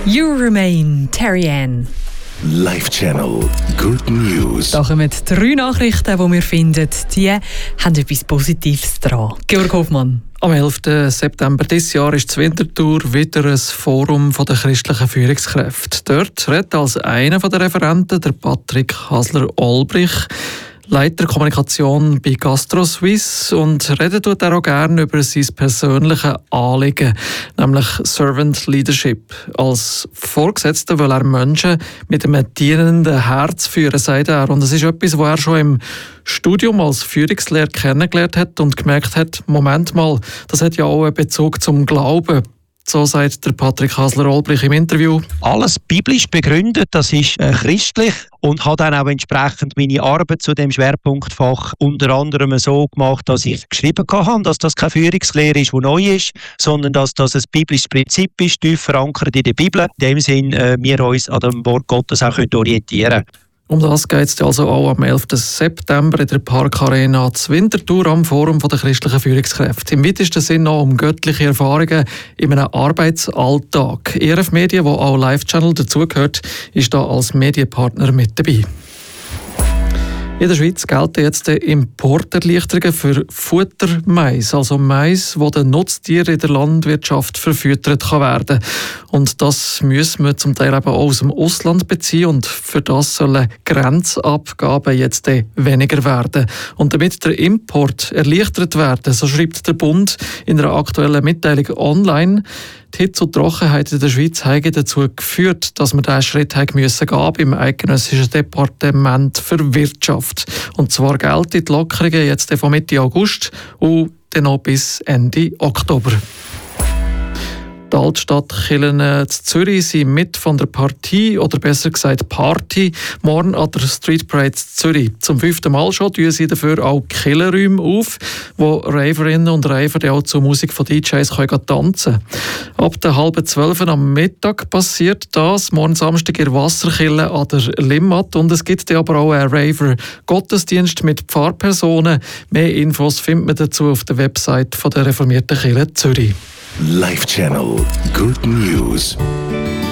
You Remain, Terry Ann. Live Channel Good News. Da kommen 3 Nachrichten, die wir finden, die haben etwas Positives dran. Georg Hofmann. Am 11. September dieses Jahr ist in Winterthur wieder ein Forum der christlichen Führungskräfte. Dort redet als einer der Referenten der Patrick Hasler-Olbrich, Leiter Kommunikation bei GastroSuisse, und redet dort auch gerne über sein persönliches Anliegen, nämlich Servant Leadership. Als Vorgesetzter will er Menschen mit einem dienenden Herz führen, sagt er. Und das ist etwas, was er schon im Studium als Führungslehrer kennengelernt hat und gemerkt hat, Moment mal, das hat ja auch einen Bezug zum Glauben. So sagt der Patrick Hasler-Olbrich im Interview. Alles biblisch begründet, das ist christlich, und habe dann auch entsprechend meine Arbeit zu dem Schwerpunktfach unter anderem so gemacht, dass ich geschrieben habe, dass das keine Führungslehre ist, die neu ist, sondern dass das ein biblisches Prinzip ist, tief verankert in der Bibel. In dem Sinn, wir uns an dem Wort Gottes auch orientieren können. Um das geht es also auch am 11. September in der Parkarena zu Winterthur am Forum der christlichen Führungskräfte. Im weitesten Sinne auch um göttliche Erfahrungen in einem Arbeitsalltag. ERF Medien, wo auch Live-Channel dazugehört, ist da als Medienpartner mit dabei. In der Schweiz gelten jetzt Importerleichterungen für Futtermais, also Mais, wo den Nutztieren in der Landwirtschaft verfüttert werden kann. Und das müssen wir zum Teil eben auch aus dem Ausland beziehen, und für das sollen Grenzabgaben jetzt weniger werden. Und damit der Import erleichtert werden, so schreibt der Bund in einer aktuellen Mitteilung online, die Hitze und Trockenheit in der Schweiz haben dazu geführt, dass wir diesen Schritt gehen müssen beim Eidgenössischen Departement für Wirtschaft. Und zwar gelten die Lockerungen jetzt von Mitte August und dann noch bis Ende Oktober. Die Altstadtkirchen in Zürich sind mit von der Partie, oder besser gesagt Party, morgen an der Street Parade in Zürich. Zum 5. Mal schon tun sie dafür auch Kirchenräume auf, wo Raverinnen und Raver auch zur Musik von DJs tanzen können. Ab der 11:30 am Mittag passiert das, morgen Samstag in der Wasserkirche an der Limmat. Und es gibt aber auch einen Raver-Gottesdienst mit Pfarrpersonen. Mehr Infos findet man dazu auf der Website von der reformierten Kirche Zürich. Live Channel Good News.